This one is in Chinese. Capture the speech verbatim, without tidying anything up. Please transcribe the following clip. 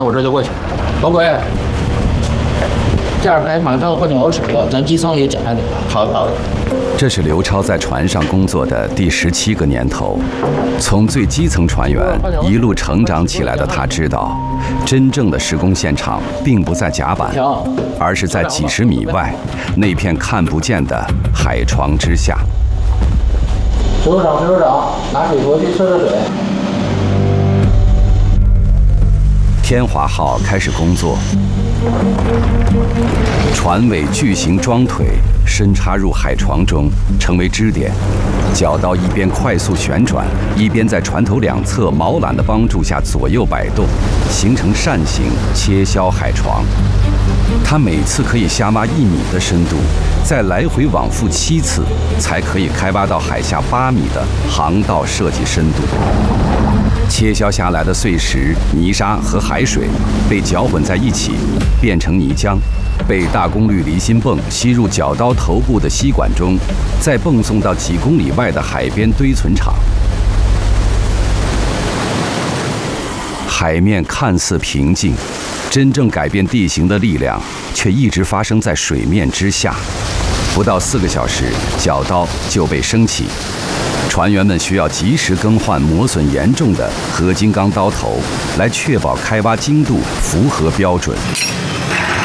我这就过去。老鬼，这样该马上换成好使了，咱基层也简单点。好的，好的。 这是刘超在船上工作的第十七个年头，从最基层船员一路成长起来的他知道，真正的施工现场并不在甲板，而是在几十米外那片看不见的海床之下。 水手长，水手长，拿水壶去测测水。 天华号开始工作，船尾巨型桩腿深插入海床中，成为支点。绞刀一边快速旋转，一边在船头两侧锚缆的帮助下左右摆动，形成扇形切削海床。它每次可以下挖一米的深度，再来回往复七次，才可以开挖到海下八米的航道设计深度。切削下来的碎石、泥沙和海水被搅混在一起，变成泥浆，被大功率离心泵吸入绞刀头部的吸管中，再泵送到几公里外的海边堆存场。海面看似平静，真正改变地形的力量却一直发生在水面之下。不到四个小时，绞刀就被升起。船员们需要及时更换磨损严重的合金钢刀头，来确保开挖精度符合标准。